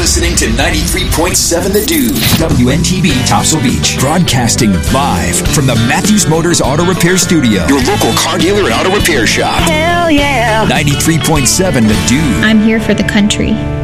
listening to 93.7 The Dude, WNTB Topsail Beach, broadcasting live from the Matthews Motors Auto Repair Studio, your local car dealer and auto repair shop. Hell yeah. 93.7 The Dude. I'm here for the country.